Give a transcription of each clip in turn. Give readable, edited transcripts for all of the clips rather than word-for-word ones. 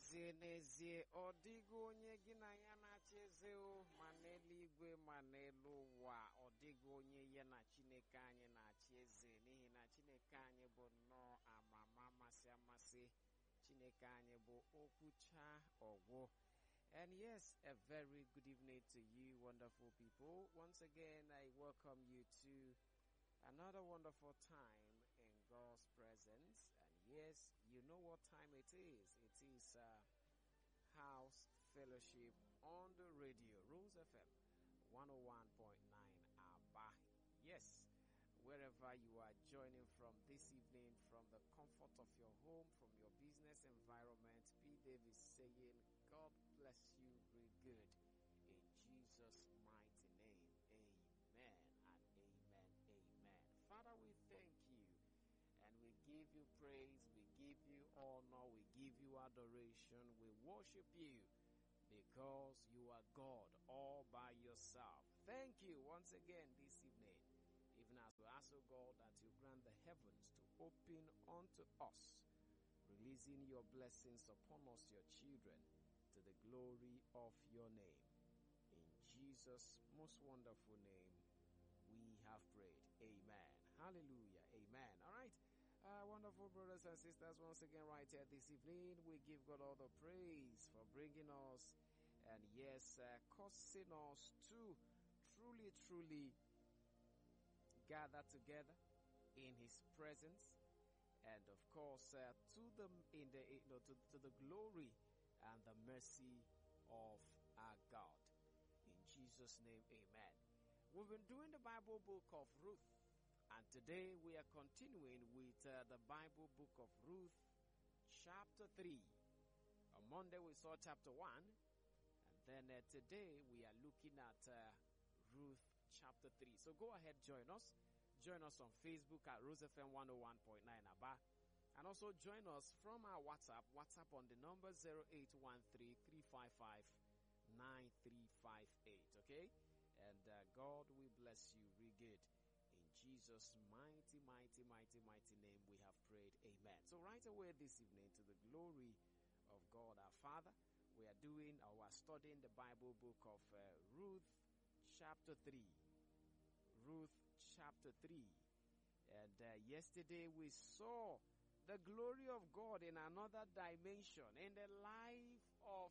n'ezie ọ dịghị onye gị na ya na-achị eze o, ma n'eluigwe ma n'elu ụwa ọ dịghị onye ya na Chineke anyị na-achị eze, n'ihi na Chineke anyị bụ nnọọ amama amasị amasị. Chineke anyị bụ okwucha ọgwụ. And yes, a very good evening to you, wonderful people. Once again, I welcome you to another wonderful time in God's presence. And yes, you know what time it is. It is House Fellowship on the radio, Rose FM 101.9 Aba. Yes, wherever you are joining from this evening, from the comfort of your home, from your business environment, P. Davis saying, God bless you very good. In Jesus' mighty name, amen and amen, amen. Father, we thank you and we give you praise, we give you honor, we give you adoration, we worship you because you are God all by yourself. Thank you once again this evening, even as we ask, oh God, that you grant the heavens to open unto us, releasing your blessings upon us, your children, to the glory of your name. In Jesus' most wonderful name, we have prayed. Amen. Hallelujah. Amen. All right. Wonderful brothers and sisters, once again right here this evening, we give God all the praise for bringing us and yes, causing us to truly gather together in his presence, and of course to the glory and the mercy of our God. In Jesus' name, amen. We've been doing the Bible book of Ruth, and today we are continuing with the Bible book of Ruth, chapter 3. On Monday we saw chapter 1, and then today we are looking at Ruth chapter 3. So go ahead, join us. Join us on Facebook at Rose FM 101.9 Aba. And also join us from our WhatsApp on the number 0813-355-9358. Okay? And God will bless you real good. In Jesus' mighty name we have prayed. Amen. So right away this evening, to the glory of God our Father, we are studying the Bible book of Ruth chapter 3. Ruth chapter 3. And yesterday we saw the glory of God in another dimension in the life of,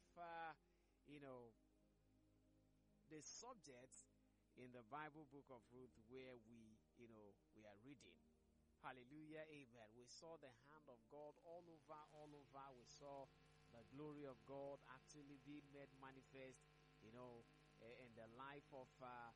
the subjects in the Bible book of Ruth where we are reading. Hallelujah, amen. We saw the hand of God all over. We saw the glory of God actually being made manifest, in the life of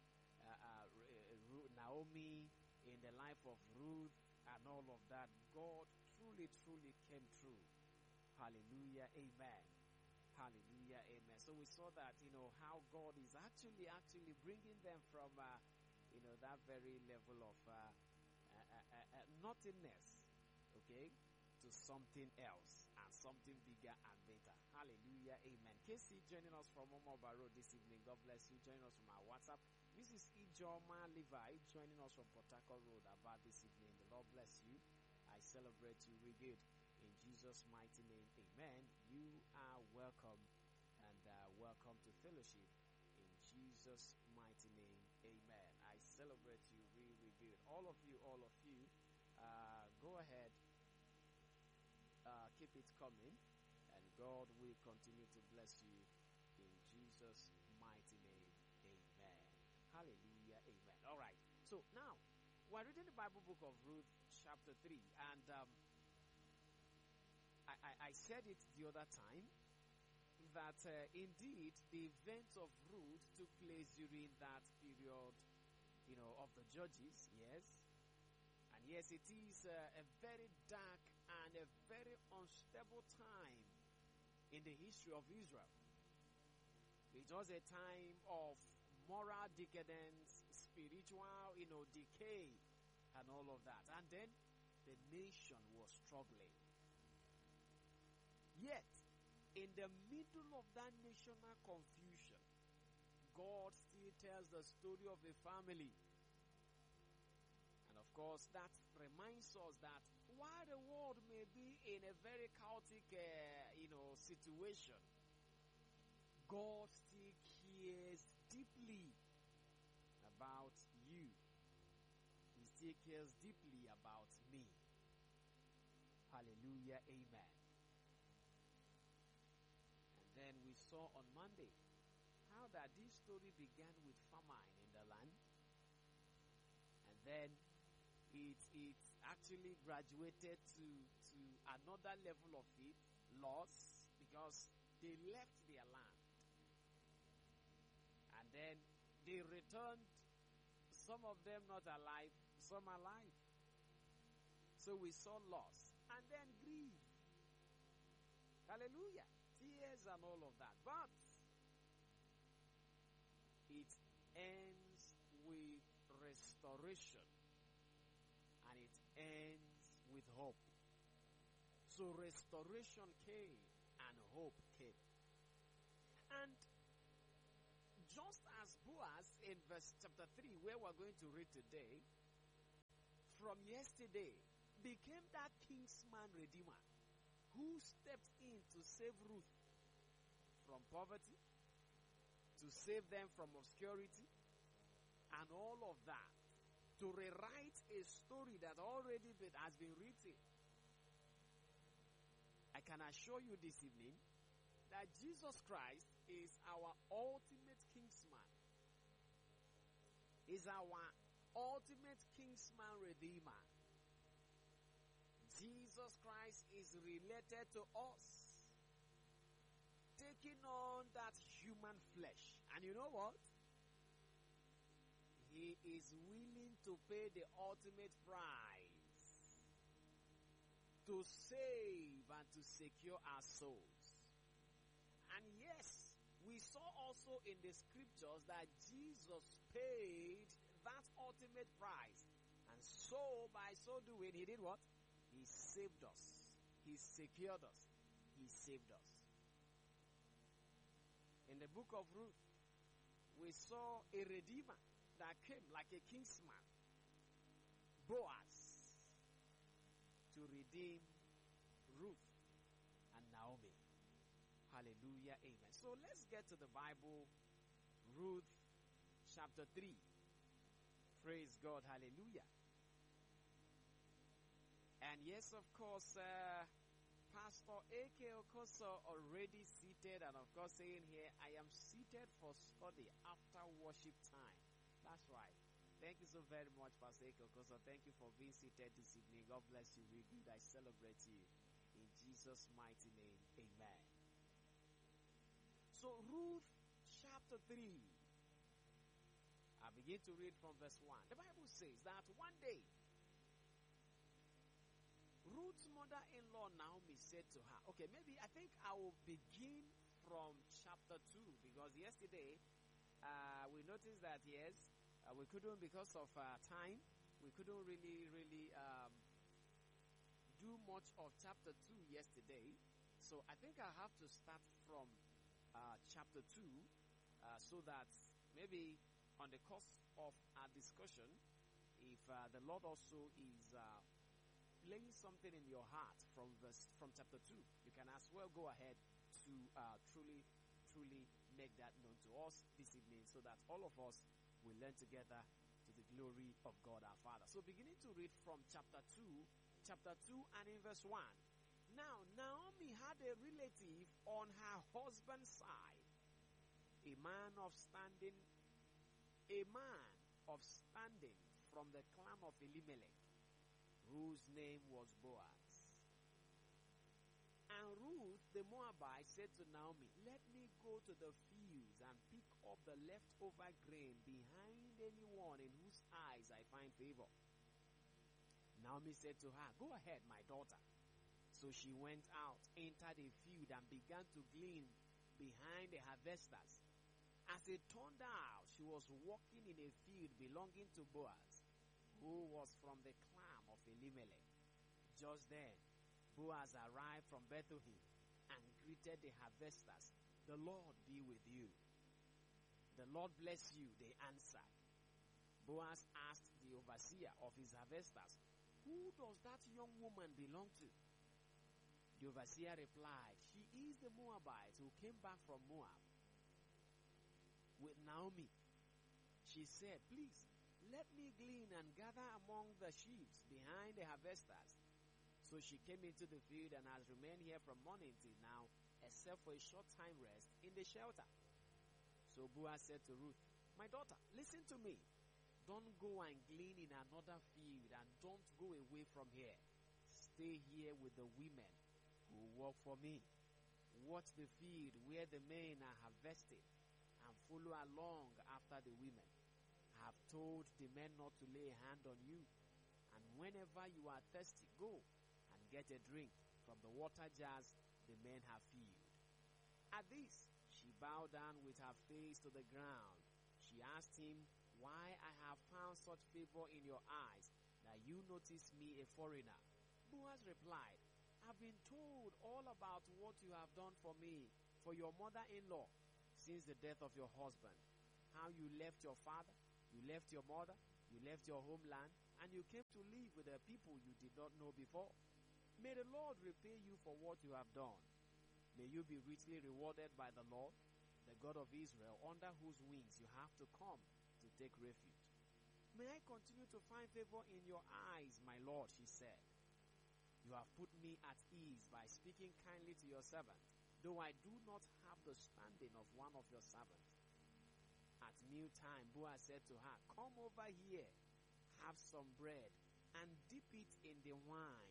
Naomi, in the life of Ruth, and all of that. God truly came through. Hallelujah, amen. Hallelujah, amen. So we saw that, how God is actually bringing them from, that very level of nothingness, okay, to something else and something bigger and better. Hallelujah, amen. Casey joining us from Omoba Road this evening. God bless you. Joining us from our WhatsApp. Mrs. Ijoma Levi joining us from Port Harcourt Road about this evening. The Lord bless you. I celebrate you really good. In Jesus' mighty name, amen. You are welcome, and welcome to fellowship. In Jesus' mighty name, amen. I celebrate you really good. All of you, go ahead, keep it coming, and God will continue to bless you. In Jesus' mighty name, amen. Hallelujah, amen. All right. So now, we're reading the Bible book of Ruth, chapter 3, and I said it the other time that indeed the events of Ruth took place during that period, of the Judges, yes. And yes, it is a very dark and a very unstable time in the history of Israel. It was a time of moral decadence, spiritual, decay, and all of that. And then the nation was struggling. Yet, in the middle of that national confusion, God still tells the story of a family. And of course, that reminds us that while the world may be in a very chaotic, situation, God still cares deeply about you. He still cares deeply about me. Hallelujah, amen. And then we saw on Monday how that this story began with famine in the land. And then it actually graduated to another level of it, loss, because they left their land. And then they returned, some of them not alive, some alive. So we saw loss. And then grief. Hallelujah. Tears and all of that. But it ends with restoration. And it ends with hope. So restoration came and hope came. And just as Boaz in verse chapter 3, where we're going to read today, from yesterday became that kinsman redeemer who stepped in to save Ruth from poverty, to save them from obscurity, and all of that, to rewrite a story that already has been written. I can assure you this evening that Jesus Christ is our ultimate kinsman. Is our ultimate kinsman redeemer. Jesus Christ is related to us, taking on that human flesh. And you know what? He is willing to pay the ultimate price to save and to secure our souls. And yes, we saw also in the scriptures that Jesus paid that ultimate price. And so, by so doing, he did what? He saved us. He secured us. He saved us. In the book of Ruth, we saw a redeemer that came like a kinsman, Boaz, to redeem Ruth and Naomi. Hallelujah, amen. So let's get to the Bible, Ruth chapter 3. Praise God, hallelujah. And yes, of course, Pastor A.K. Okoso already seated, and of course saying here, I am seated for study after worship time. That's right. Thank you so very much, Pastor A.K. Okoso. Thank you for being seated this evening. God bless you. Really good. I celebrate you. In Jesus' mighty name, amen. So, Ruth chapter 3. I begin to read from verse 1. The Bible says that one day, Ruth's mother-in-law Naomi said to her, okay, maybe I think I will begin from chapter 2, because yesterday we noticed that, yes, we couldn't, because of time, we couldn't really do much of chapter 2 yesterday. So I think I have to start from chapter 2 so that maybe on the course of our discussion, if the Lord also is laying something in your heart from chapter 2, you can as well go ahead to truly make that known to us this evening, so that all of us will learn together to the glory of God our Father. So beginning to read from chapter 2 and in verse 1. Now Naomi had a relative on her husband's side, a man of standing from the clan of Elimelech, whose name was Boaz. And Ruth the Moabite said to Naomi, let me go to the fields and pick up the leftover grain behind anyone in whose eyes I find favor. Naomi said to her, go ahead, my daughter. So she went out, entered a field, and began to glean behind the harvesters. As it turned out, she was walking in a field belonging to Boaz, who was from the clan of Elimelech. Just then, Boaz arrived from Bethlehem and greeted the harvesters. The Lord be with you. The Lord bless you, they answered. Boaz asked the overseer of his harvesters, who does that young woman belong to? The overseer replied, she is the Moabite who came back from Moab with Naomi. She said, please, let me glean and gather among the sheaves behind the harvesters. So she came into the field and has remained here from morning till now, except for a short time rest in the shelter. So Boaz said to Ruth, my daughter, listen to me. Don't go and glean in another field, and don't go away from here. Stay here with the women who work for me. Watch the field where the men are harvesting, and follow along after the women. I have told the men not to lay a hand on you, and whenever you are thirsty, go and get a drink from the water jars the men have filled. At this, she bowed down with her face to the ground. She asked him, why I have found such favor in your eyes that you notice me a foreigner. Boaz replied, I've been told all about what you have done for me, for your mother-in-law, since the death of your husband. How you left your father, you left your mother, you left your homeland, and you came to live with a people you did not know before. May the Lord repay you for what you have done. May you be richly rewarded by the Lord, the God of Israel, under whose wings you have to come to take refuge. May I continue to find favor in your eyes, my Lord, she said. You have put me at ease by speaking kindly to your servant, though I do not have the standing of one of your servants. At mealtime, Boaz said to her, come over here, have some bread, and dip it in the wine.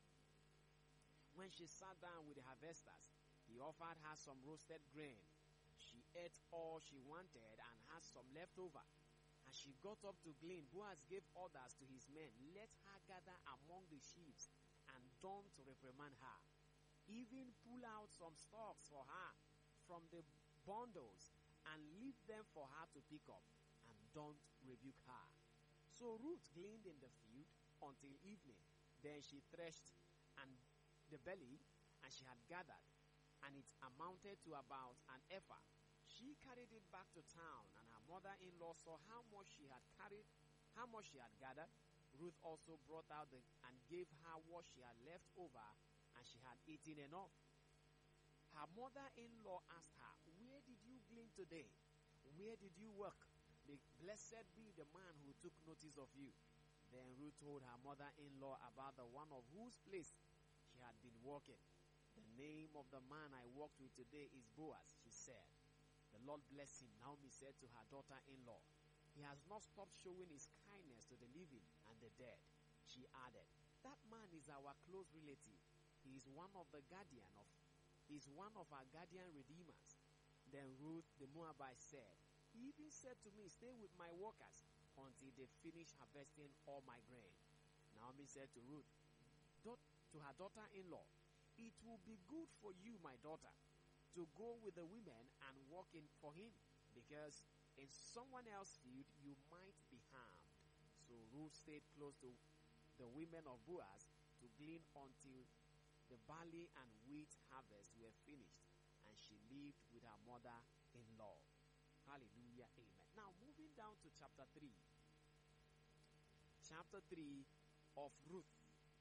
When she sat down with the harvesters, he offered her some roasted grain. She ate all she wanted and had some left over. As she got up to glean, Boaz gave orders to his men, let her gather among the sheaves, and don't reprimand her. Even pull out some stalks for her from the bundles, and leave them for her to pick up, and don't rebuke her. So Ruth gleaned in the field until evening. Then she threshed and the belly, and she had gathered, and it amounted to about an ephah. She carried it back to town, and her mother-in-law saw how much she had gathered. Ruth also brought out and gave her what she had left over, and she had eaten enough. Her mother-in-law asked her, where did you glean today? Where did you work? Blessed be the man who took notice of you. Then Ruth told her mother-in-law about the one of whose place she had been working. The name of the man I worked with today is Boaz, she said. The Lord bless him, Naomi said to her daughter-in-law. He has not stopped showing his kindness to the living and the dead. She added, that man is our close relative. He is one of our guardian redeemers. Then Ruth the Moabite said, he even said to me, stay with my workers until they finish harvesting all my grain. Naomi said to Ruth, to her daughter-in-law, it will be good for you, my daughter, to go with the women and work in for him, because in someone else's field you might be harmed. So Ruth stayed close to the women of Boaz to glean until the barley and wheat harvest were finished, and she lived with her mother-in-law. Hallelujah, amen. Now moving down to chapter 3. Chapter 3 of Ruth.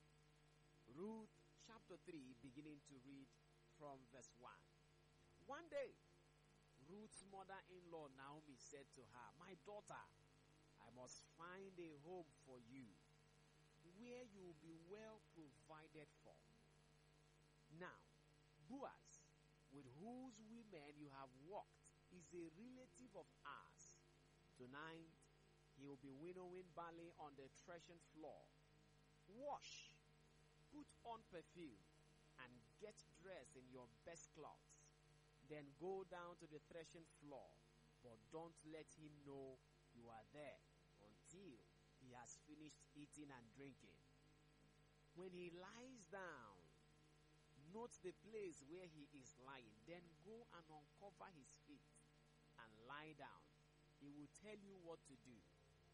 Ruth chapter 3, beginning to read from verse 1. One day, Ruth's mother-in-law Naomi said to her, my daughter, I must find a home for you where you will be well provided for. Now, Boaz, with whose women you have walked, is a relative of ours. Tonight, he will be winnowing barley on the threshing floor. Wash, put on perfume, and get dressed in your best clothes. Then go down to the threshing floor, but don't let him know you are there until he has finished eating and drinking. When he lies down, note the place where he is lying. Then go and uncover his feet and lie down. He will tell you what to do.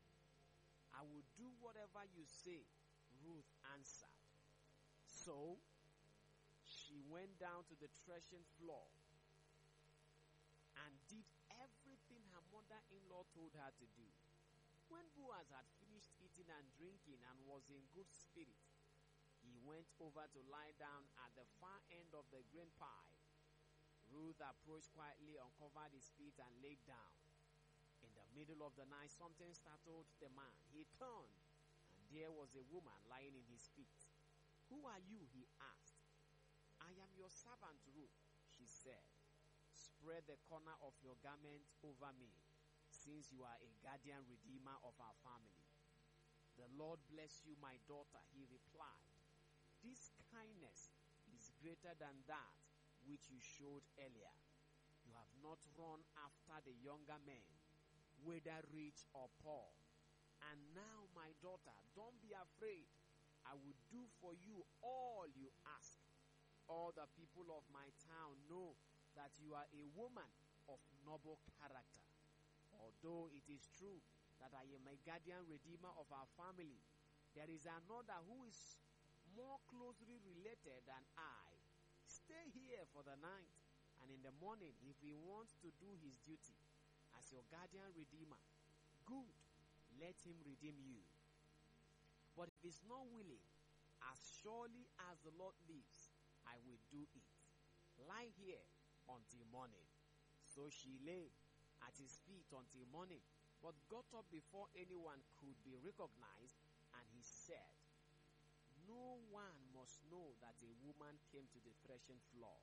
I will do whatever you say, Ruth answered. So she went down to the threshing floor and did everything her mother-in-law told her to do. When Boaz had finished eating and drinking and was in good spirit, he went over to lie down at the far end of the grain pile. Ruth approached quietly, uncovered his feet, and laid down. In the middle of the night, something startled the man. He turned, and there was a woman lying in his feet. "Who are you?" he asked. "I am your servant Ruth," she said. "Spread the corner of your garment over me, since you are a guardian redeemer of our family." "The Lord bless you, my daughter," he replied. "This kindness is greater than that which you showed earlier. You have not run after the younger men, whether rich or poor. And now, my daughter, don't be afraid. I will do for you all you ask. All the people of my town know that you are a woman of noble character. Although it is true that I am a guardian redeemer of our family, there is another who is more closely related than I. Stay here for the night, and in the morning, if he wants to do his duty as your guardian redeemer, good, let him redeem you. But if he's not willing, as surely as the Lord lives, I will do it. Lie here until morning." So she lay at his feet until morning, but got up before anyone could be recognized, and he said, "No one must know that a woman came to the threshing floor."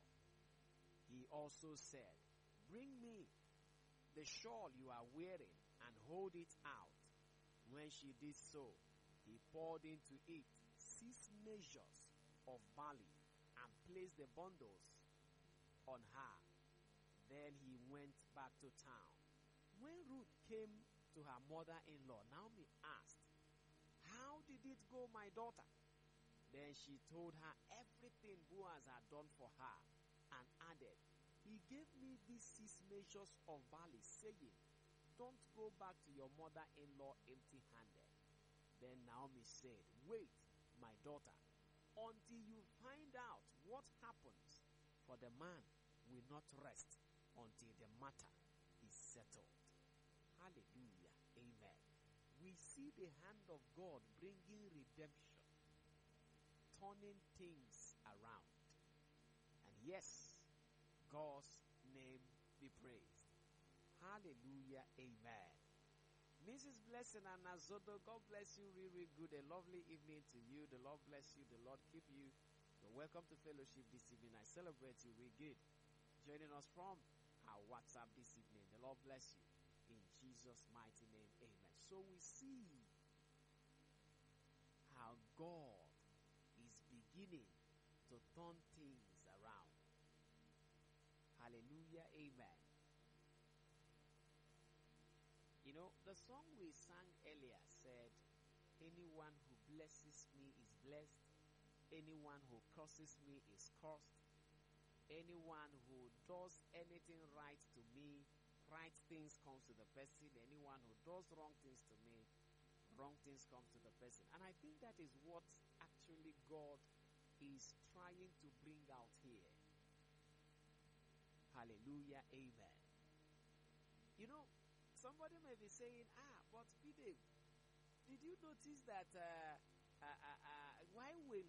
He also said, "Bring me the shawl you are wearing and hold it out." When she did so, he poured into it 6 measures of barley and placed the bundles on her. Then he went back to town. When Ruth came to her mother-in-law, Naomi asked, "How did it go, my daughter?" Then she told her everything Boaz had done for her and added, "He gave me these 6 measures of barley, saying, 'Don't go back to your mother-in-law empty-handed.'" Then Naomi said, "Wait, my daughter, until you find out what happens, for the man will not rest until the matter is settled." Hallelujah. Amen. We see the hand of God bringing redemption, turning things around. And yes, God's name be praised. Hallelujah. Amen. Mrs. Blessing and Nazodo, God bless you. Really good. A lovely evening to you. The Lord bless you. The Lord keep you. You're welcome to fellowship this evening. I celebrate you. Really good. Joining us from our WhatsApp this evening. The Lord bless you. In Jesus' mighty name, amen. So we see how God is beginning to turn things around. Hallelujah. Amen. You know, the song we sang earlier said, "Anyone who blesses me is blessed. Anyone who curses me is cursed. Anyone who does anything right to me, right things comes to the person. Anyone who does wrong things to me, wrong things come to the person." And I think that is what actually God is trying to bring out here. Hallelujah. Amen. You know, somebody may be saying, but Bide, did you notice that why will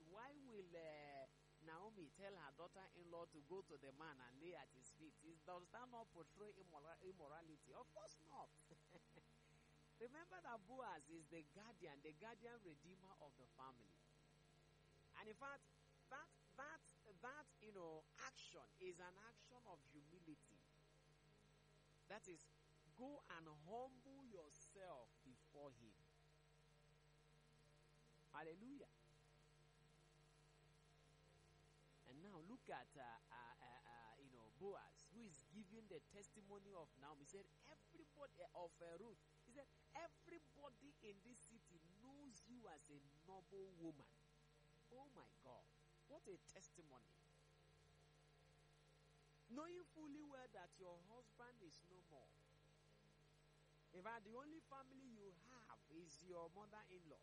Naomi tell her daughter-in-law to go to the man and lay at his feet? Does that not portray immorality? Of course not. Remember that Boaz is the guardian redeemer of the family. And in fact, that action is an action of humility. That is, go and humble yourself before him. Hallelujah. And now look at Boaz, who is giving the testimony of Naomi. He said, everybody of Ruth. He said, everybody in this city knows you as a noble woman. Oh my God, what a testimony! Knowing fully well that your husband is no more. In fact, the only family you have is your mother-in-law.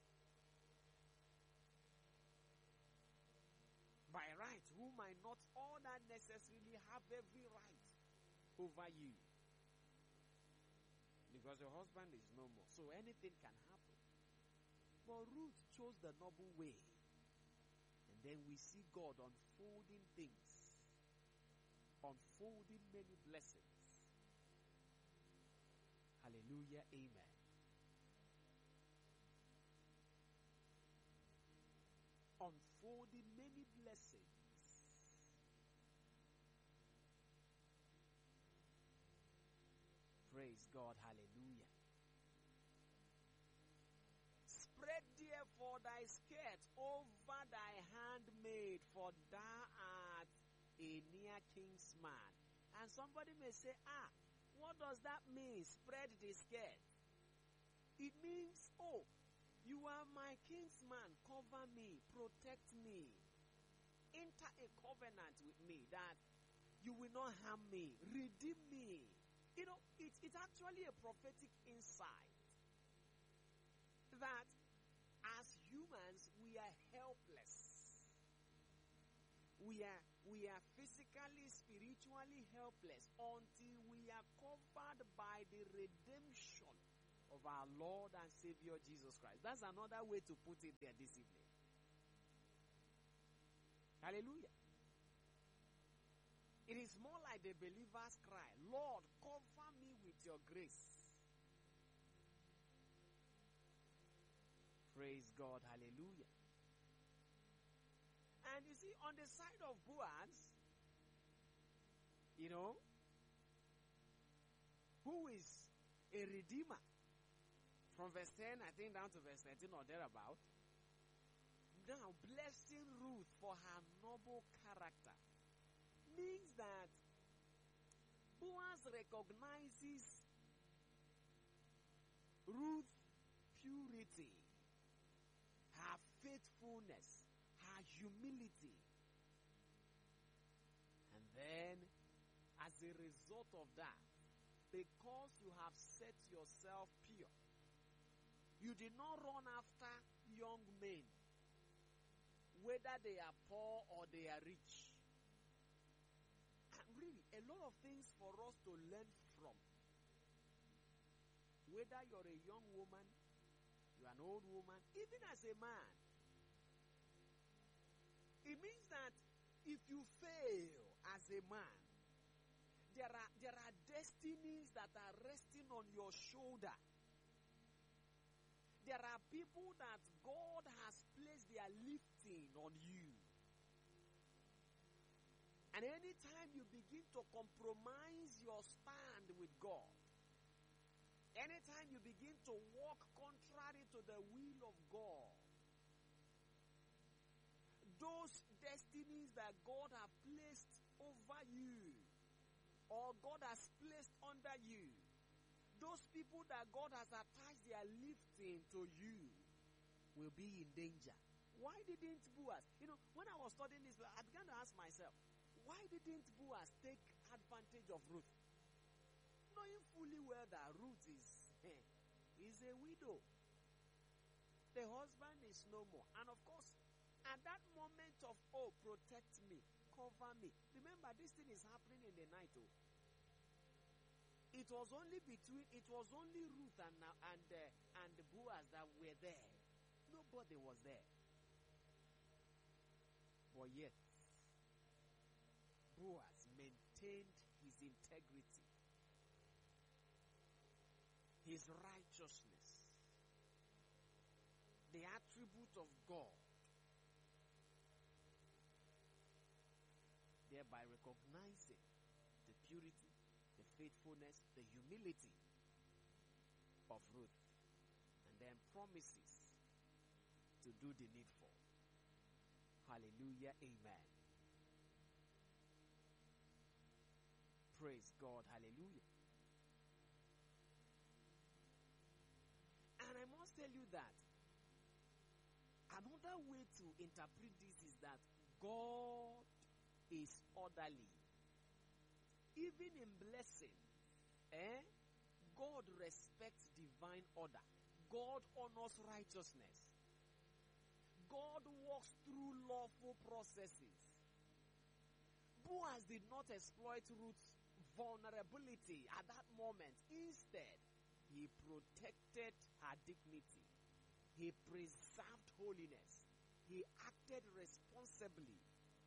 By right, who might not all that necessarily have every right over you. In because your husband is no more. So anything can happen. But Ruth chose the noble way. And then we see God unfolding things, unfolding many blessings. Hallelujah, amen. Unfolding many blessings. Praise God, hallelujah. Spread therefore thy skirt over thy handmaid, for thou art a near king's man. And somebody may say, what does that mean? Spread the skirt. It means, you are my king's man. Cover me, protect me. Enter a covenant with me that you will not harm me, redeem me. You know, it's actually a prophetic insight that as humans, we are helpless. We are physically, spiritually helpless until we are covered by the redemption of our Lord and Savior Jesus Christ. That's another way to put it there this evening. Hallelujah. It is more like the believer's cry, Lord, cover me with your grace. Praise God, hallelujah. And you see, on the side of Boaz, who is a redeemer, from verse 10, I think, down to verse 13 or thereabout, now blessing Ruth for her noble character means that Boaz recognizes Ruth's purity, her faithfulness, her humility. And then, as a result of that, because you have set yourself pure, you did not run after young men, whether they are poor or they are rich. And really, a lot of things for us to learn from. Whether you're a young woman, you're an old woman, even as a man. It means that if you fail as a man, there are destinies that are resting on your shoulder. There are people that God has placed their lifting on you. And anytime you begin to compromise your stand with God, anytime you begin to walk contrary to the will of God, those destinies that God has placed over you, or God has placed under you, those people that God has attached their lifting to you, will be in danger. Why didn't Boaz? When I was studying this, I began to ask myself, why didn't Boaz take advantage of Ruth? Knowing fully well that Ruth is a widow. The husband is no more. And of course, at that moment of, protect me, cover me. Remember, this thing is happening in the night. It was only Ruth and Boaz that were there. Nobody was there. But yet, Boaz maintained his integrity, his righteousness, the attribute of God, thereby recognizing the purity, the faithfulness, the humility of Ruth, and then promises to do the needful. Hallelujah, amen. Praise God, hallelujah. And I must tell you that another way to interpret this is that God is orderly. Even in blessing, God respects divine order. God honors righteousness. God walks through lawful processes. Boaz did not exploit Ruth's vulnerability at that moment. Instead, He protected her dignity. He preserved holiness. He acted responsibly.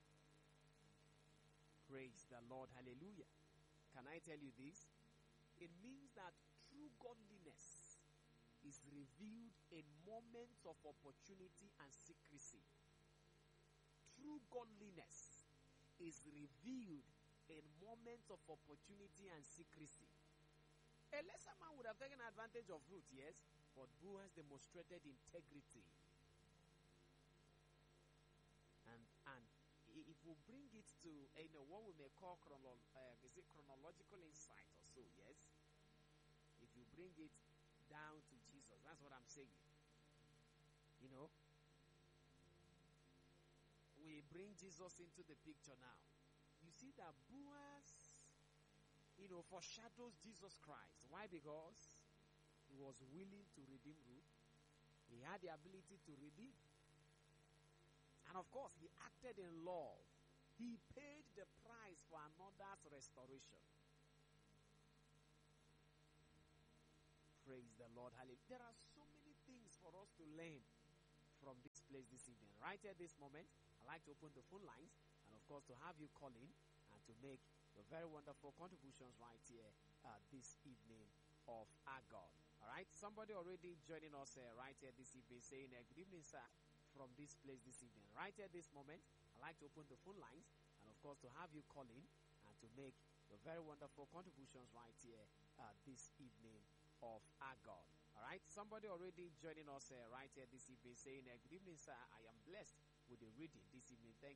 Praise the Lord. Hallelujah. Can I tell you this? It means that true godliness is revealed in moments of opportunity and secrecy. True godliness is revealed in moments of opportunity and secrecy. A lesser man would have taken advantage of Ruth, yes, but Boaz demonstrated integrity. And if we bring it to what we may call chronological insight or so, yes, if you bring it down to Jesus, that's what I'm saying. We bring Jesus into the picture now. You see that Boaz, foreshadows Jesus Christ. Why? Because he was willing to redeem Ruth. He had the ability to redeem. And of course, he acted in love. He paid the price for another's restoration. Praise the Lord. Hallelujah. There are so many things for us to learn from this place this evening. Right at this moment, I'd like to open the phone lines and of course to have you call in and to make your very wonderful contributions right here this evening of our God. All right, somebody already joining us right here this evening saying, good evening, sir, from this place this evening. Right at this moment, I'd like to open the phone lines and of course to have you call in and to make your very wonderful contributions right here this evening of our God. All right, somebody already joining us right here this evening saying, good evening, sir, I am blessed with the reading this evening. Thank